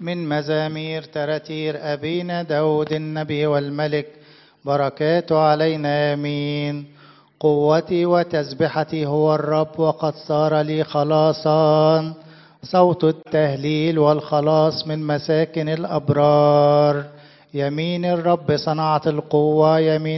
من مزامير تراتير أبينا داود النبي والملك، بركاته علينا آمين. قوتي وتسبحتي هو الرب، وقد صار لي خلاصا، صوت التهليل والخلاص من مساكن الأبرار. يمين الرب صنعت القوة، يمين